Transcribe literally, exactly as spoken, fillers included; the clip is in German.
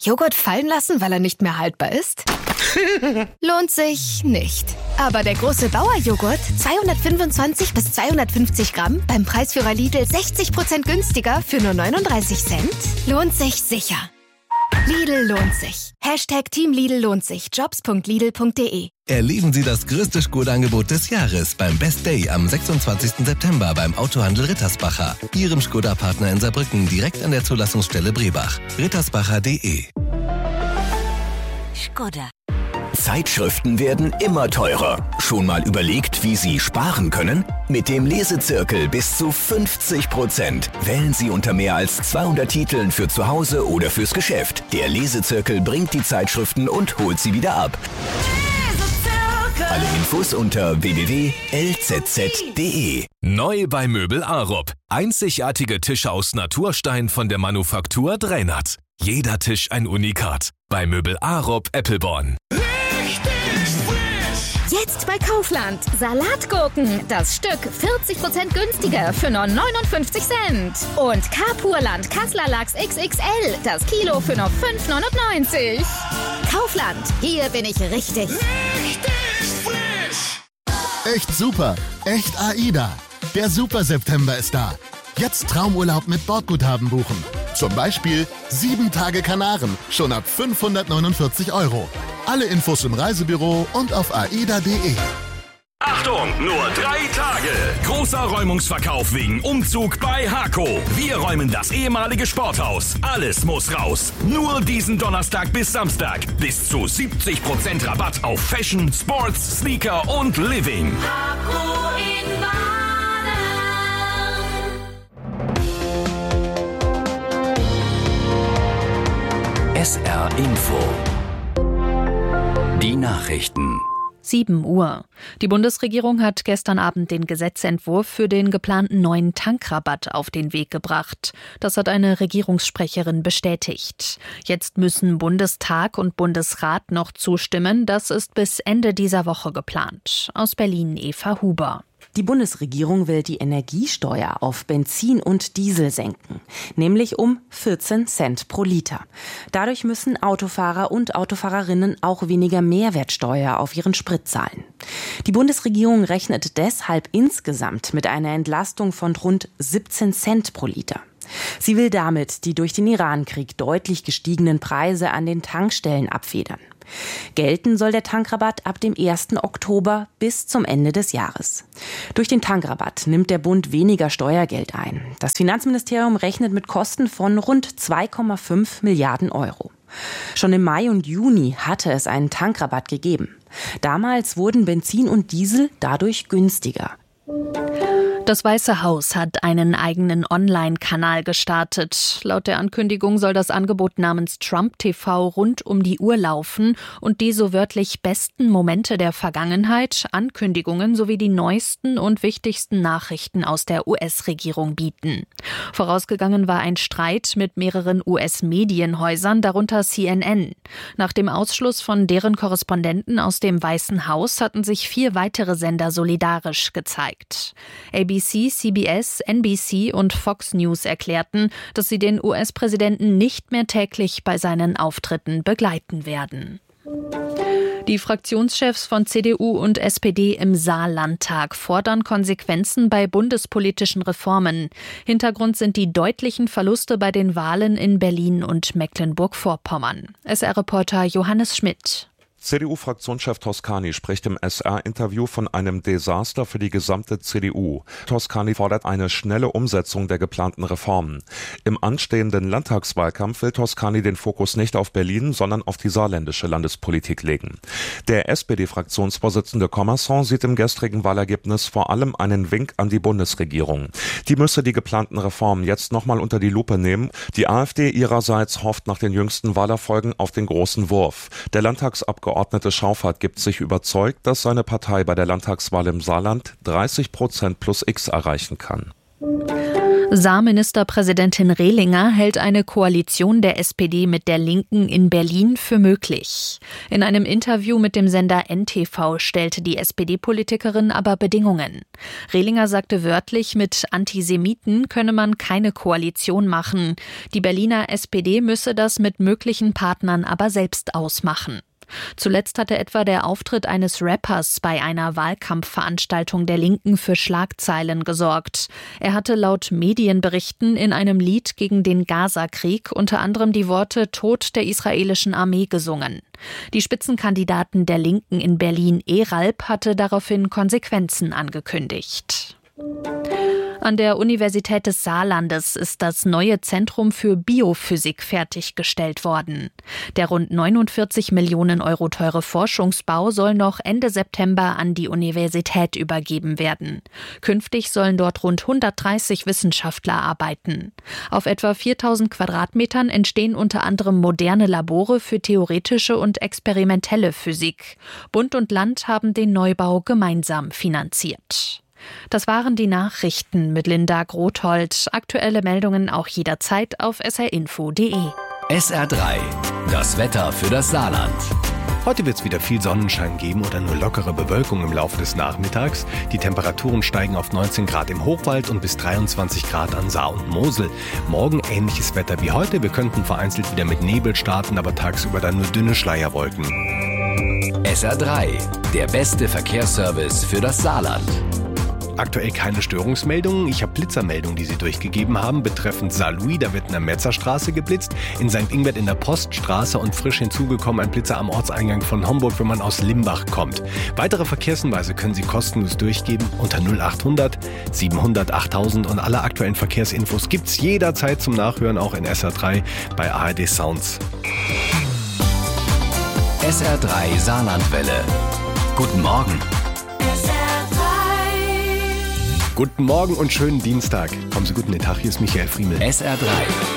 Joghurt fallen lassen, weil er nicht mehr haltbar ist? Lohnt sich nicht. Aber der große Bauer-Joghurt, zweihundertfünfundzwanzig bis zweihundertfünfzig Gramm, beim Preisführer Lidl sechzig Prozent günstiger für nur neununddreißig Cent, lohnt sich sicher. Lidl lohnt sich. Hashtag Team Lidl lohnt sich. Jobs punkt lidl punkt de. Erleben Sie das größte Skoda-Angebot des Jahres beim Best Day am sechsundzwanzigsten September beim Autohandel Rittersbacher. Ihrem Skoda-Partner in Saarbrücken direkt an der Zulassungsstelle Brebach. rittersbacher punkt de. Skoda. Zeitschriften werden immer teurer. Schon mal überlegt, wie Sie sparen können? Mit dem Lesezirkel bis zu fünfzig Prozent. Wählen Sie unter mehr als zweihundert Titeln für zu Hause oder fürs Geschäft. Der Lesezirkel bringt die Zeitschriften und holt sie wieder ab. Alle Infos unter w w w punkt l z z punkt de. Neu bei Möbel Arup. Einzigartige Tische aus Naturstein von der Manufaktur Drainert. Jeder Tisch ein Unikat. Bei Möbel Arup Eppelborn. Jetzt bei Kaufland. Salatgurken. Das Stück vierzig Prozent günstiger für nur neunundfünfzig Cent. Und Kapurland Kassler Lachs X X L. Das Kilo für nur fünf neunundneunzig. Kaufland. Hier bin ich richtig. Richtig frisch. Echt super. Echt AIDA. Der Super September ist da. Jetzt Traumurlaub mit Bordguthaben buchen. Zum Beispiel sieben Tage Kanaren, schon ab fünfhundertneunundvierzig Euro. Alle Infos im Reisebüro und auf aida punkt de. Achtung, nur drei Tage. Großer Räumungsverkauf wegen Umzug bei Haco. Wir räumen das ehemalige Sporthaus. Alles muss raus. Nur diesen Donnerstag bis Samstag. Bis zu siebzig Prozent Rabatt auf Fashion, Sports, Sneaker und Living. Haco in S R Info. Die Nachrichten. sieben Uhr. Die Bundesregierung hat gestern Abend den Gesetzentwurf für den geplanten neuen Tankrabatt auf den Weg gebracht. Das hat eine Regierungssprecherin bestätigt. Jetzt müssen Bundestag und Bundesrat noch zustimmen. Das ist bis Ende dieser Woche geplant. Aus Berlin Eva Huber. Die Bundesregierung will die Energiesteuer auf Benzin und Diesel senken, nämlich um vierzehn Cent pro Liter. Dadurch müssen Autofahrer und Autofahrerinnen auch weniger Mehrwertsteuer auf ihren Sprit zahlen. Die Bundesregierung rechnet deshalb insgesamt mit einer Entlastung von rund siebzehn Cent pro Liter. Sie will damit die durch den Irankrieg deutlich gestiegenen Preise an den Tankstellen abfedern. Gelten soll der Tankrabatt ab dem ersten Oktober bis zum Ende des Jahres. Durch den Tankrabatt nimmt der Bund weniger Steuergeld ein. Das Finanzministerium rechnet mit Kosten von rund zwei Komma fünf Milliarden Euro. Schon im Mai und Juni hatte es einen Tankrabatt gegeben. Damals wurden Benzin und Diesel dadurch günstiger. Das Weiße Haus hat einen eigenen Online-Kanal gestartet. Laut der Ankündigung soll das Angebot namens Trump T V rund um die Uhr laufen und die so wörtlich besten Momente der Vergangenheit, Ankündigungen sowie die neuesten und wichtigsten Nachrichten aus der U S-Regierung bieten. Vorausgegangen war ein Streit mit mehreren U S-Medienhäusern, darunter C N N. Nach dem Ausschluss von deren Korrespondenten aus dem Weißen Haus hatten sich vier weitere Sender solidarisch gezeigt. A B C, C B S, N B C und Fox News erklärten, dass sie den U S-Präsidenten nicht mehr täglich bei seinen Auftritten begleiten werden. Die Fraktionschefs von C D U und S P D im Saarlandtag fordern Konsequenzen bei bundespolitischen Reformen. Hintergrund sind die deutlichen Verluste bei den Wahlen in Berlin und Mecklenburg-Vorpommern. S R-Reporter Johannes Schmidt. C D U-Fraktionschef Toscani spricht im S R-Interview von einem Desaster für die gesamte C D U. Toscani fordert eine schnelle Umsetzung der geplanten Reformen. Im anstehenden Landtagswahlkampf will Toscani den Fokus nicht auf Berlin, sondern auf die saarländische Landespolitik legen. Der S P D-Fraktionsvorsitzende Commerson sieht im gestrigen Wahlergebnis vor allem einen Wink an die Bundesregierung. Die müsse die geplanten Reformen jetzt nochmal unter die Lupe nehmen. Die AfD ihrerseits hofft nach den jüngsten Wahlerfolgen auf den großen Wurf. Der Landtagsabgeordnete Abgeordnete Schauffert gibt sich überzeugt, dass seine Partei bei der Landtagswahl im Saarland dreißig Prozent plus X erreichen kann. Saarministerpräsidentin Rehlinger hält eine Koalition der S P D mit der Linken in Berlin für möglich. In einem Interview mit dem Sender N T V stellte die S P D-Politikerin aber Bedingungen. Rehlinger sagte wörtlich, mit Antisemiten könne man keine Koalition machen. Die Berliner S P D müsse das mit möglichen Partnern aber selbst ausmachen. Zuletzt hatte etwa der Auftritt eines Rappers bei einer Wahlkampfveranstaltung der Linken für Schlagzeilen gesorgt. Er hatte laut Medienberichten in einem Lied gegen den Gaza-Krieg unter anderem die Worte Tod der israelischen Armee gesungen. Die Spitzenkandidaten der Linken in Berlin, Eralb, hatte daraufhin Konsequenzen angekündigt. An der Universität des Saarlandes ist das neue Zentrum für Biophysik fertiggestellt worden. Der rund neunundvierzig Millionen Euro teure Forschungsbau soll noch Ende September an die Universität übergeben werden. Künftig sollen dort rund hundertdreißig Wissenschaftler arbeiten. Auf etwa viertausend Quadratmetern entstehen unter anderem moderne Labore für theoretische und experimentelle Physik. Bund und Land haben den Neubau gemeinsam finanziert. Das waren die Nachrichten mit Linda Grothold. Aktuelle Meldungen auch jederzeit auf s r info punkt d e. S R drei, das Wetter für das Saarland. Heute wird es wieder viel Sonnenschein geben oder nur lockere Bewölkung im Laufe des Nachmittags. Die Temperaturen steigen auf neunzehn Grad im Hochwald und bis dreiundzwanzig Grad an Saar und Mosel. Morgen ähnliches Wetter wie heute. Wir könnten vereinzelt wieder mit Nebel starten, aber tagsüber dann nur dünne Schleierwolken. S R drei, der beste Verkehrsservice für das Saarland. Aktuell keine Störungsmeldungen. Ich habe Blitzermeldungen, die Sie durchgegeben haben, betreffend Saarlouis. Da wird in der Metzerstraße geblitzt, in Sankt Ingbert in der Poststraße und frisch hinzugekommen ein Blitzer am Ortseingang von Homburg, wenn man aus Limbach kommt. Weitere Verkehrshinweise können Sie kostenlos durchgeben unter null achthundert siebenhundert achttausend und alle aktuellen Verkehrsinfos gibt's jederzeit zum Nachhören, auch in S R drei bei A R D Sounds. S R drei Saarlandwelle. Guten Morgen. Guten Morgen und schönen Dienstag. Kommen Sie gut in den Tag, hier ist Michael Friemel. S R drei.